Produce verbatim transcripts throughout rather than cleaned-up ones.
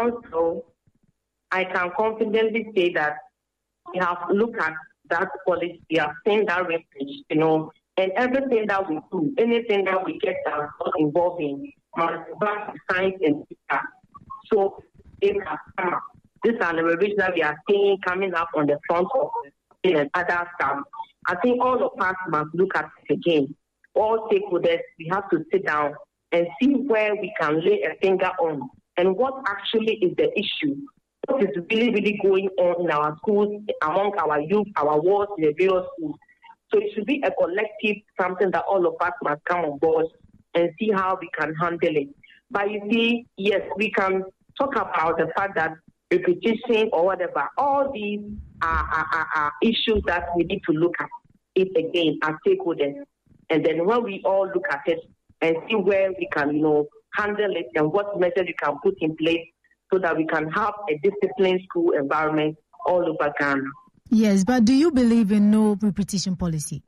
council, I can confidently say that we have looked at that policy, we have seen that research, you know, and everything that we do, anything that we get ourselves involved in, must back to science and data. So it has come up. These are the revisions that we are seeing coming up on the front of the and other stuff. I think all of us must look at it again. All stakeholders, we have to sit down and see where we can lay a finger on and what actually is the issue. What is really, really going on in our schools, among our youth, our wards, in the various schools. So it should be a collective, something that all of us must come on board and see how we can handle it. But you see, yes, we can talk about the fact that repetition or whatever, all these are, are, are, are issues that we need to look at it again as stakeholders. And then when we all look at it and see where we can, you know, handle it and what measures we can put in place so that we can have a disciplined school environment all over Ghana. Yes, but do you believe in no repetition policy?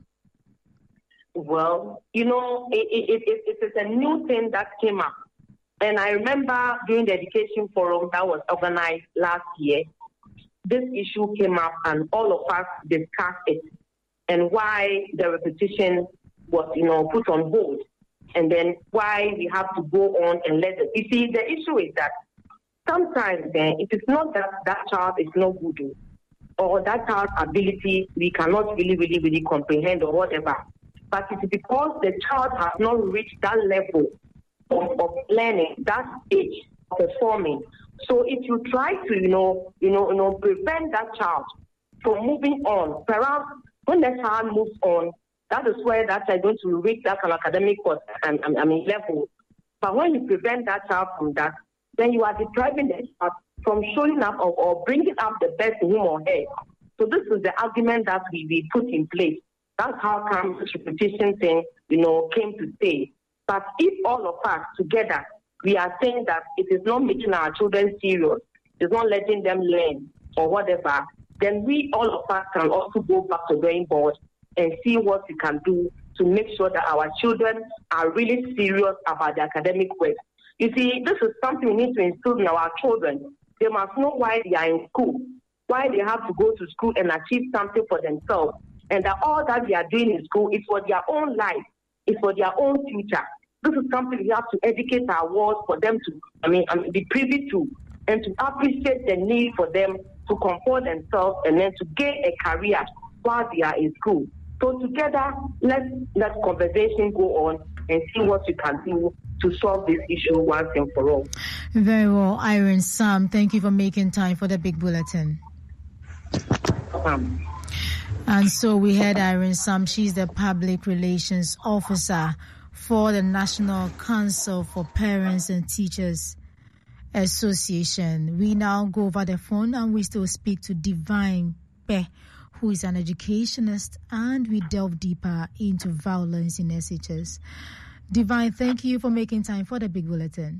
Well, you know, it, it, it, it is a new thing that came up. And I remember during the education forum that was organized last year, this issue came up and all of us discussed it and why the repetition was, you know, put on hold. And then why we have to go on and let it. You see, the issue is that sometimes then it is not that that child is not good or that child's ability we cannot really, really, really comprehend or whatever. But it is because the child has not reached that level of, of learning, that stage of performing. So if you try to, you know, you know, you know, prevent that child from moving on, perhaps when the child moves on, that is where that child is going to reach that kind of academic and I mean level. But when you prevent that child from that, then you are depriving the child from showing up or, or bringing up the best in him or her. So this is the argument that we, we put in place. That's how come this repetition thing, you know, came to stay. But if all of us together, we are saying that it is not making our children serious, it's not letting them learn or whatever, then we, all of us, can also go back to the drawing board and see what we can do to make sure that our children are really serious about the academic work. You see, this is something we need to instill in our children. They must know why they are in school, why they have to go to school and achieve something for themselves, and that all that they are doing in school is for their own life, is for their own future. This is something we have to educate our world for them to, I mean, I mean, be privy to, and to appreciate the need for them to comport themselves and then to gain a career while they are in school. So together, let's let conversation go on and see what we can do to solve this issue once and for all. Very well, Irene Sam, thank you for making time for the Big Bulletin. Um, and so we had Irene Sam, she's the Public Relations Officer for the National Council for Parents and Teachers Association. We now go over the phone and we still speak to Divine Pe, who is an educationist, and we delve deeper into violence in S H S. Divine, thank you for making time for the Big Bulletin.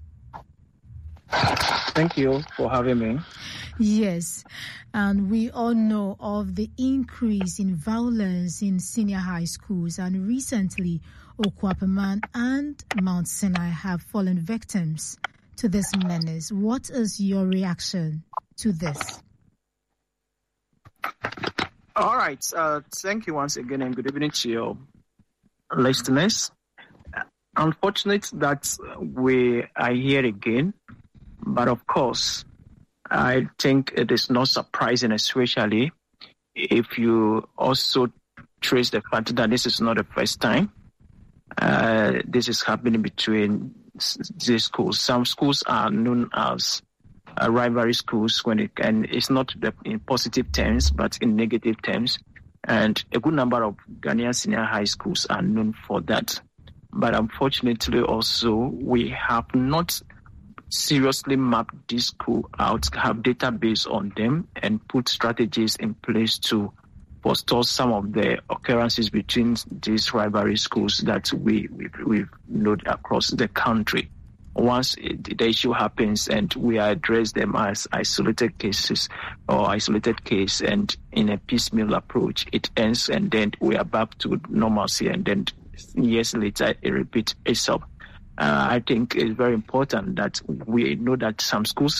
Thank you for having me. Yes, and we all know of the increase in violence in senior high schools, and recently Okwapaman and Mount Sinai have fallen victims to this menace. What is your reaction to this? All right. Uh, thank you once again, and good evening to your listeners. Unfortunate that we are here again, but of course, I think it is not surprising, especially if you also trace the fact that this is not the first time uh, this is happening between these schools. Some schools are known as Uh, rivalry schools, when it and it's not in positive terms but in negative terms, and a good number of Ghanaian senior high schools are known for that. But unfortunately, also we have not seriously mapped this school out, have database on them, and put strategies in place to forestall some of the occurrences between these rivalry schools that we we've, we've noted across the country. Once it, the issue happens and we address them as isolated cases or isolated case and in a piecemeal approach, it ends and then we are back to normalcy, and then years later it repeats itself. Uh, I think it's very important that we know that some schools